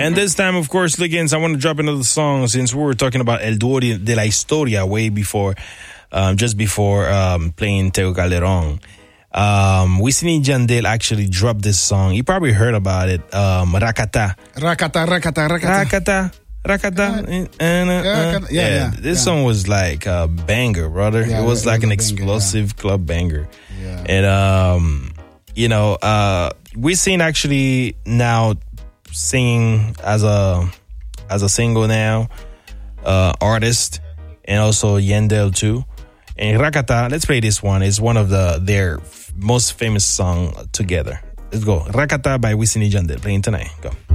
And this time, of course, Liggins, I want to drop another song since we were talking about El Dúo de la Historia way before, just before playing Tego Calderón. Wisin y Yandel actually dropped this song. You probably heard about it. Rakata. Yeah. This song was like a banger, brother. It was like an explosive club banger. Yeah. And, Wisin actually now singing as a single now, artist, and also Yandel too. And Rakata, let's play this one. It's one of their most famous song together. Let's go. Rakata by Wisin y Yandel, playing tonight. Go.